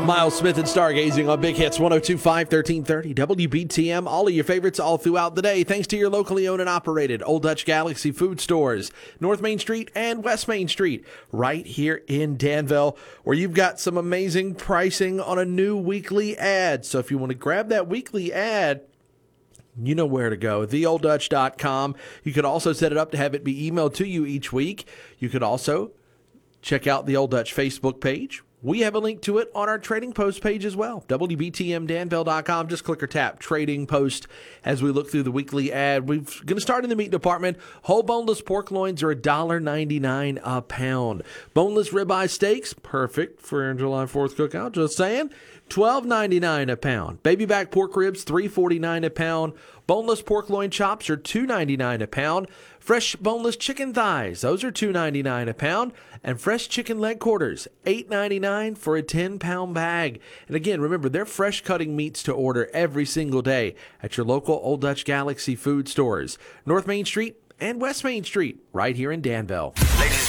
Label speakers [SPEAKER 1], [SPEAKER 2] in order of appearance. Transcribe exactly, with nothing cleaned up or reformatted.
[SPEAKER 1] Miles Smith and Stargazing on Big Hits one oh two point five, thirteen thirty W B T M. All of your favorites all throughout the day, thanks to your locally owned and operated Old Dutch Galaxy food stores, North Main Street and West Main Street, right here in Danville, where you've got some amazing pricing on a new weekly ad. So if you want to grab that weekly ad, you know where to go, the old dutch dot com. You could also set it up to have it be emailed to you each week. You could also check out the Old Dutch Facebook page. We have a link to it on our Trading Post page as well, W B T M Danville dot com. Just click or tap Trading Post as we look through the weekly ad. We're going to start in the meat department. Whole boneless pork loins are one dollar ninety-nine a pound. Boneless ribeye steaks, perfect for your July fourth cookout, just saying, twelve ninety-nine a pound. Baby back pork ribs, three forty-nine a pound. Boneless pork loin chops are two ninety-nine a pound. Fresh boneless chicken thighs, those are two ninety-nine a pound. And fresh chicken leg quarters, eight ninety-nine for a ten pound bag. And again, remember, they're fresh cutting meats to order every single day at your local Old Dutch Galaxy food stores, North Main Street and West Main Street, right here in Danville.
[SPEAKER 2] Ladies